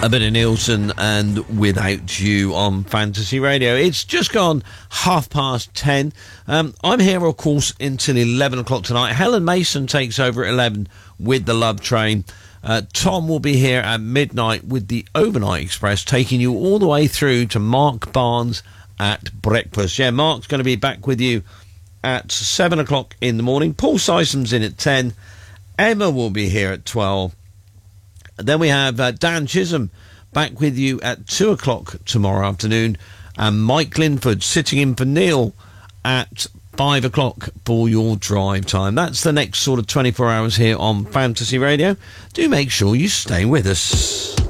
A bit of Nielsen and Without You on Fantasy Radio. It's just gone 10:30. I'm here, of course, until 11 o'clock tonight. Helen Mason takes over at 11 with the Love Train. Tom will be here at midnight with the Overnight Express, taking you all the way through to Mark Barnes at breakfast. Yeah, Mark's going to be back with you at 7 o'clock in the morning. Paul Sysom's in at 10. Emma will be here at 12. Then we have Dan Chisholm back with you at 2 o'clock tomorrow afternoon. And Mike Linford sitting in for Neil at 5 o'clock for your drive time. That's the next sort of 24 hours here on Fantasy Radio. Do make sure you stay with us.